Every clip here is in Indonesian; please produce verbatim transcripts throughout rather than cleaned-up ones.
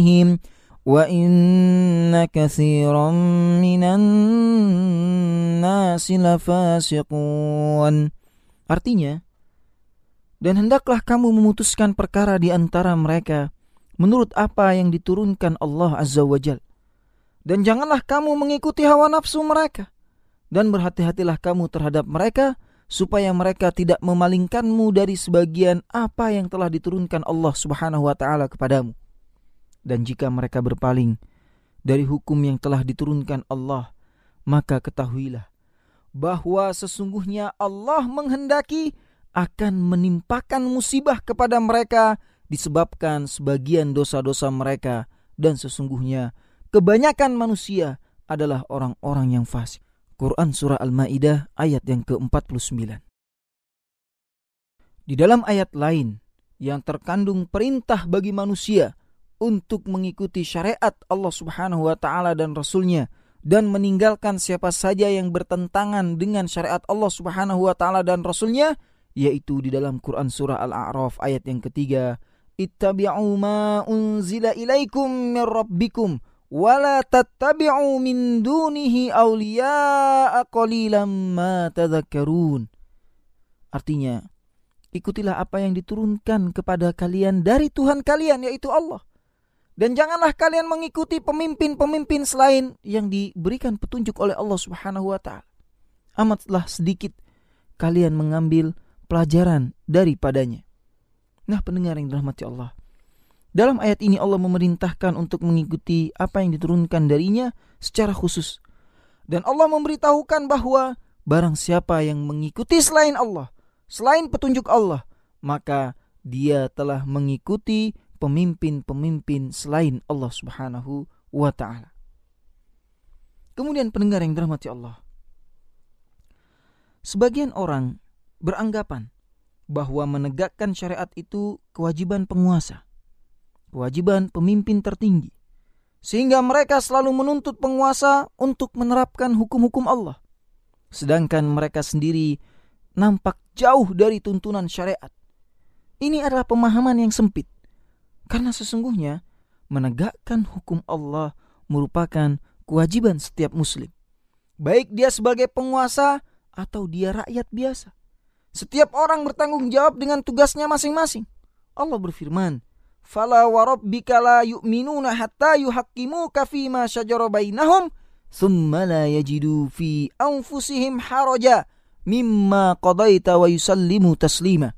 wa inna katsiran minan nasi lafasiqun. Artinya, dan hendaklah kamu memutuskan perkara di antara mereka menurut apa yang diturunkan Allah Azza wa Jalla. Dan janganlah kamu mengikuti hawa nafsu mereka. Dan berhati-hatilah kamu terhadap mereka, supaya mereka tidak memalingkanmu dari sebagian apa yang telah diturunkan Allah Subhanahu wa ta'ala kepadamu. Dan jika mereka berpaling dari hukum yang telah diturunkan Allah, maka ketahuilah bahwa sesungguhnya Allah menghendaki akan menimpakan musibah kepada mereka disebabkan sebagian dosa-dosa mereka, dan sesungguhnya kebanyakan manusia adalah orang-orang yang fasik. Quran Surah Al-Ma'idah ayat yang ke empat puluh sembilan. Di dalam ayat lain yang terkandung perintah bagi manusia untuk mengikuti syariat Allah Subhanahu wa ta'ala dan Rasulnya, dan meninggalkan siapa saja yang bertentangan dengan syariat Allah Subhanahu wa ta'ala dan Rasulnya, yaitu di dalam Quran Surah Al-A'raf ayat yang ketiga, ittabi'u ma unzila ilaikum min rabbikum wala tattabi'u min dunihi awliya'a qalilan ma tadhakkarun. Artinya, ikutilah apa yang diturunkan kepada kalian dari Tuhan kalian, yaitu Allah. Dan janganlah kalian mengikuti pemimpin-pemimpin selain yang diberikan petunjuk oleh Allah Subhanahu wa ta'ala. Amatlah sedikit kalian mengambil pelajaran daripadanya. Nah, pendengar yang dirahmati Allah, dalam ayat ini Allah memerintahkan untuk mengikuti apa yang diturunkan darinya secara khusus. Dan Allah memberitahukan bahwa barang siapa yang mengikuti selain Allah, selain petunjuk Allah, maka dia telah mengikuti pemimpin-pemimpin selain Allah Subhanahu wa ta'ala. Kemudian pendengar yang dirahmati Allah, sebagian orang beranggapan bahwa menegakkan syariat itu kewajiban penguasa, kewajiban pemimpin tertinggi, sehingga mereka selalu menuntut penguasa untuk menerapkan hukum-hukum Allah, sedangkan mereka sendiri nampak jauh dari tuntunan syariat. Ini adalah pemahaman yang sempit, karena sesungguhnya menegakkan hukum Allah merupakan kewajiban setiap muslim, baik dia sebagai penguasa atau dia rakyat biasa. Setiap orang bertanggung jawab dengan tugasnya masing-masing. Allah berfirman, "Fala wa rabbika la yu'minuna hatta yuhaqqimuka fima shajara bainahum, thumma la yajidu fi anfusihim haraja mimma qadaita wa yusallimu taslima."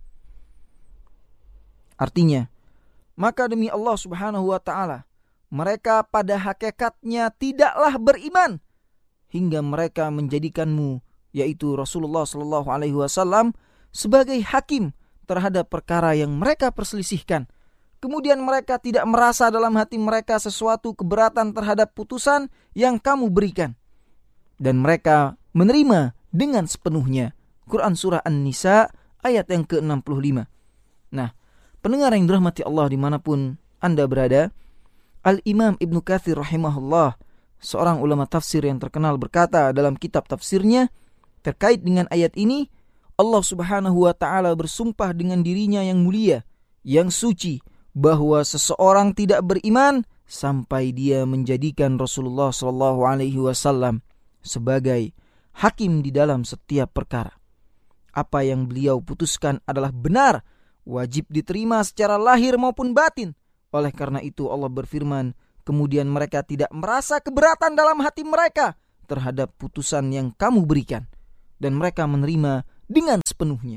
Artinya, maka demi Allah Subhanahu wa ta'ala, mereka pada hakikatnya tidaklah beriman hingga mereka menjadikanmu, yaitu Rasulullah sallallahu alaihi wasallam, sebagai hakim terhadap perkara yang mereka perselisihkan. Kemudian mereka tidak merasa dalam hati mereka sesuatu keberatan terhadap putusan yang kamu berikan, dan mereka menerima dengan sepenuhnya. Quran Surah An-Nisa ayat yang ke enam puluh lima. Nah, pendengar yang dirahmati Allah dimanapun Anda berada, Al-Imam Ibnu Katsir rahimahullah, seorang ulama tafsir yang terkenal, berkata dalam kitab tafsirnya terkait dengan ayat ini, Allah Subhanahu wa ta'ala bersumpah dengan dirinya yang mulia, yang suci, bahwa seseorang tidak beriman sampai dia menjadikan Rasulullah sallallahu alaihi wasallam sebagai hakim di dalam setiap perkara. Apa yang beliau putuskan adalah benar, wajib diterima secara lahir maupun batin. Oleh karena itu Allah berfirman, kemudian mereka tidak merasa keberatan dalam hati mereka terhadap putusan yang kamu berikan, dan mereka menerima dengan sepenuhnya.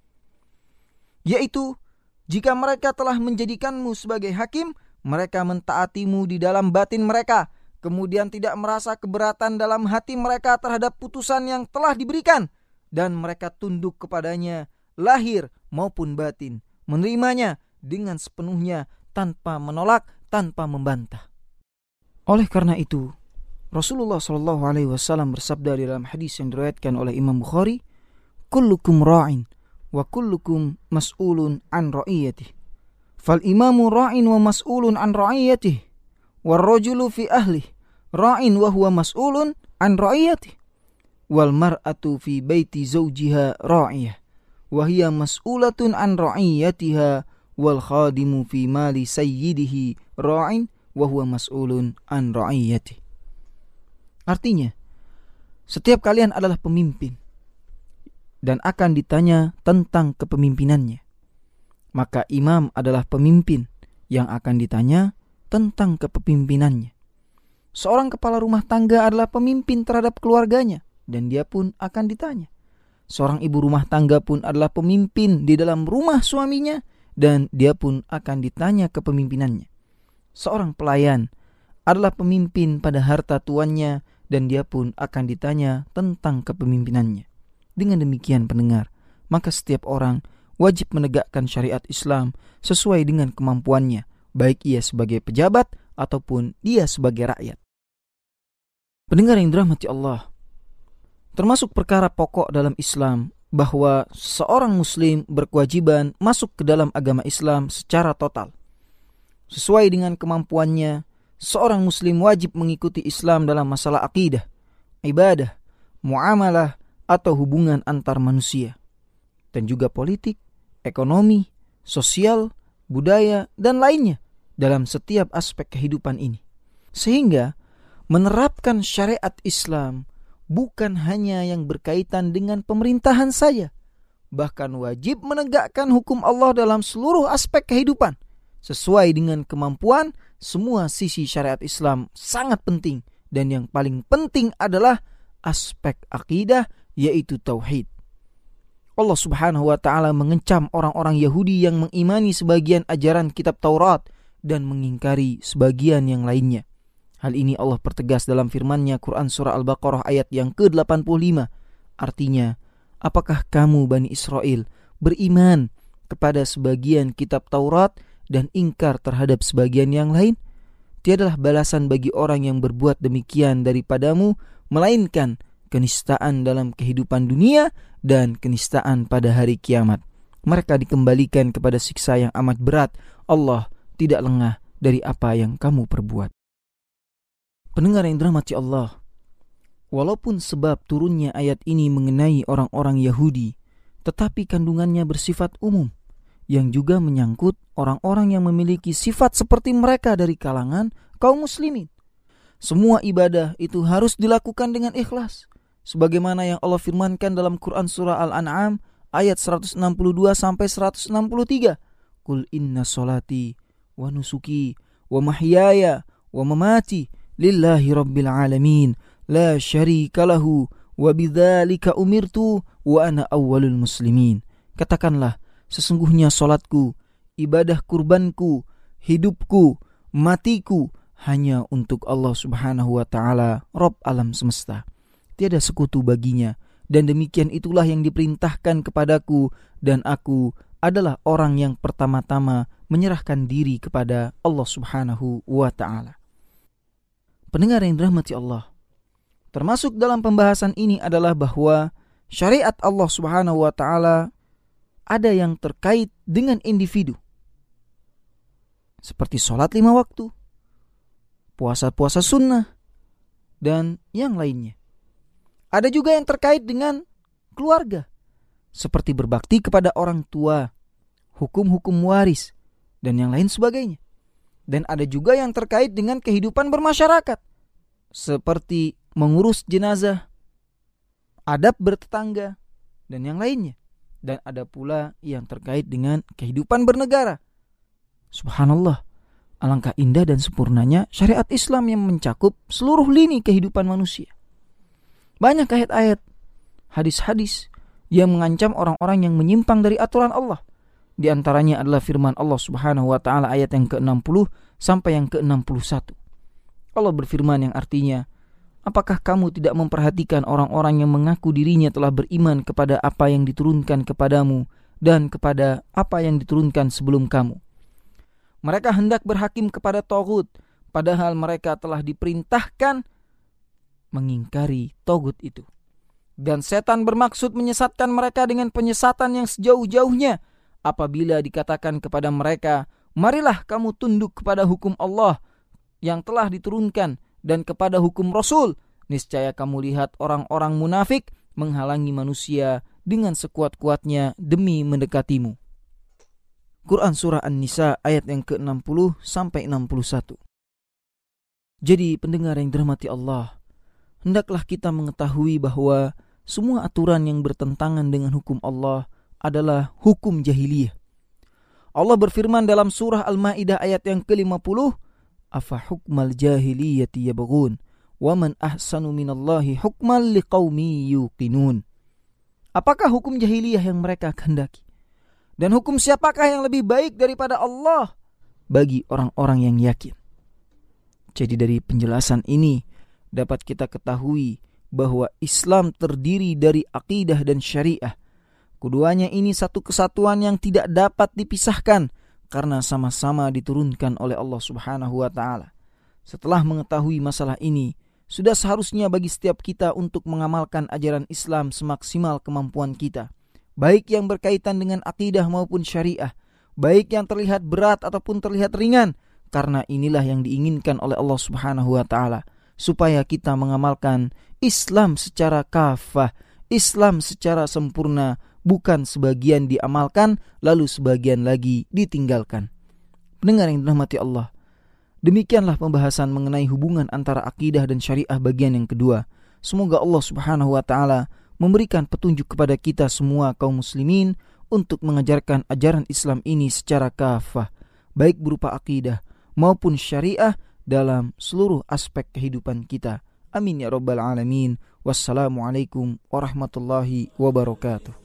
Yaitu, jika mereka telah menjadikanmu sebagai hakim, mereka mentaatimu di dalam batin mereka, kemudian tidak merasa keberatan dalam hati mereka terhadap putusan yang telah diberikan, dan mereka tunduk kepadanya lahir maupun batin, menerimanya dengan sepenuhnya tanpa menolak, tanpa membantah. Oleh karena itu, Rasulullah shallallahu alaihi wasallam bersabda di dalam hadis yang diriwayatkan oleh Imam Bukhari, "Kullukum ra'in wa kullukum mas'ulun an ra'iyatihi. Fal imamu ra'in wa mas'ulun an ra'iyatihi, wal rajulu fi ahlihi ra'in wa huwa mas'ulun an ra'iyatihi, wal mar'atu fi baiti zawjiha ra'iyah wa hiya mas'ulatun an ra'iyatiha, wal khadimu fi mali sayyidihi ra'in wa huwa mas'ulun an ra'iyati. Artinya, setiap kalian adalah pemimpin dan akan ditanya tentang kepemimpinannya. Maka imam adalah pemimpin yang akan ditanya tentang kepemimpinannya. Seorang kepala rumah tangga adalah pemimpin terhadap keluarganya dan dia pun akan ditanya. Seorang ibu rumah tangga pun adalah pemimpin di dalam rumah suaminya dan dia pun akan ditanya kepemimpinannya. Seorang pelayan adalah pemimpin pada harta tuannya dan dia pun akan ditanya tentang kepemimpinannya. Dengan demikian pendengar, maka setiap orang wajib menegakkan syariat Islam sesuai dengan kemampuannya, baik ia sebagai pejabat ataupun dia sebagai rakyat. Pendengar yang dirahmati Allah, termasuk perkara pokok dalam Islam bahwa seorang muslim berkewajiban masuk ke dalam agama Islam secara total. Sesuai dengan kemampuannya, seorang muslim wajib mengikuti Islam dalam masalah akidah, ibadah, muamalah, atau hubungan antar manusia, dan juga politik, ekonomi, sosial, budaya, dan lainnya dalam setiap aspek kehidupan ini. Sehingga menerapkan syariat Islam bukan hanya yang berkaitan dengan pemerintahan saja, bahkan wajib menegakkan hukum Allah dalam seluruh aspek kehidupan. Sesuai dengan kemampuan, semua sisi syariat Islam sangat penting, dan yang paling penting adalah aspek akidah, yaitu tauhid. Allah Subhanahu wa taala mengecam orang-orang Yahudi yang mengimani sebagian ajaran kitab Taurat dan mengingkari sebagian yang lainnya. Hal ini Allah pertegas dalam firman-Nya Quran surah Al-Baqarah ayat yang ke delapan puluh lima. Artinya, apakah kamu Bani Israel beriman kepada sebagian kitab Taurat dan ingkar terhadap sebagian yang lain? Tiadalah balasan bagi orang yang berbuat demikian daripadamu, melainkan kenistaan dalam kehidupan dunia dan kenistaan pada hari kiamat. Mereka dikembalikan kepada siksa yang amat berat. Allah tidak lengah dari apa yang kamu perbuat. Pendengar yang dirahmati Allah, walaupun sebab turunnya ayat ini mengenai orang-orang Yahudi, tetapi kandungannya bersifat umum, yang juga menyangkut orang-orang yang memiliki sifat seperti mereka dari kalangan kaum muslimin. Semua ibadah itu harus dilakukan dengan ikhlas, sebagaimana yang Allah firmankan dalam Quran surah Al-An'am ayat seratus enam puluh dua sampai seratus enam puluh tiga. Qul inna solati wa nusuki wa mahyaya wa mamati lillahi rabbil alamin la syarika lahu wa bidzalika umirtu wa ana awwalul muslimin. Katakanlah, sesungguhnya solatku, ibadah kurbanku, hidupku, matiku hanya untuk Allah Subhanahu wa taala, Rabb alam semesta. Tiada sekutu baginya, dan demikian itulah yang diperintahkan kepadaku, dan aku adalah orang yang pertama-tama menyerahkan diri kepada Allah Subhanahu wa taala. Pendengar yang dirahmati Allah, termasuk dalam pembahasan ini adalah bahwa syariat Allah Subhanahu wa taala ada yang terkait dengan individu, seperti sholat lima waktu, puasa-puasa sunnah, dan yang lainnya. Ada juga yang terkait dengan keluarga, seperti berbakti kepada orang tua, hukum-hukum waris, dan yang lain sebagainya. Dan ada juga yang terkait dengan kehidupan bermasyarakat, seperti mengurus jenazah, adab bertetangga, dan yang lainnya. Dan ada pula yang terkait dengan kehidupan bernegara. Subhanallah, alangkah indah dan sempurnanya syariat Islam yang mencakup seluruh lini kehidupan manusia. Banyak ayat-ayat, hadis-hadis yang mengancam orang-orang yang menyimpang dari aturan Allah. Di antaranya adalah firman Allah Subhanahu wa taala ayat yang ke enam puluh sampai yang ke enam puluh satu. Allah berfirman yang artinya, apakah kamu tidak memperhatikan orang-orang yang mengaku dirinya telah beriman kepada apa yang diturunkan kepadamu dan kepada apa yang diturunkan sebelum kamu? Mereka hendak berhakim kepada taghut, padahal mereka telah diperintahkan mengingkari taghut itu. Dan setan bermaksud menyesatkan mereka dengan penyesatan yang sejauh-jauhnya apabila dikatakan kepada mereka, marilah kamu tunduk kepada hukum Allah yang telah diturunkan dan kepada hukum Rasul. Niscaya kamu lihat orang-orang munafik menghalangi manusia dengan sekuat-kuatnya demi mendekatimu. Quran surah An-Nisa ayat yang ke enam puluh sampai enam puluh satu. Jadi pendengar yang dirahmati Allah, hendaklah kita mengetahui bahwa semua aturan yang bertentangan dengan hukum Allah adalah hukum jahiliyah. Allah berfirman dalam surah Al-Maidah ayat yang ke lima puluh, "Afa hukmal jahiliyati yabghun wa man ahsanu minallahi hukman liqaumi yuqinun." Apakah hukum jahiliyah yang mereka kehendaki? Dan hukum siapakah yang lebih baik daripada Allah bagi orang-orang yang yakin? Jadi dari penjelasan ini dapat kita ketahui bahwa Islam terdiri dari akidah dan syariah. Keduanya ini satu kesatuan yang tidak dapat dipisahkan karena sama-sama diturunkan oleh Allah Subhanahu wa taala. Setelah mengetahui masalah ini, sudah seharusnya bagi setiap kita untuk mengamalkan ajaran Islam semaksimal kemampuan kita, baik yang berkaitan dengan akidah maupun syariah, baik yang terlihat berat ataupun terlihat ringan, karena inilah yang diinginkan oleh Allah Subhanahu wa taala, supaya kita mengamalkan Islam secara kafah, Islam secara sempurna, bukan sebagian diamalkan lalu sebagian lagi ditinggalkan. Pendengar yang dirahmati Allah, demikianlah pembahasan mengenai hubungan antara akidah dan syariah bagian yang kedua. Semoga Allah Subhanahu wa taala memberikan petunjuk kepada kita semua kaum muslimin untuk mengajarkan ajaran Islam ini secara kafah, baik berupa akidah maupun syariah dalam seluruh aspek kehidupan kita. Amin ya rabbal alamin. Wassalamualaikum warahmatullahi wabarakatuh.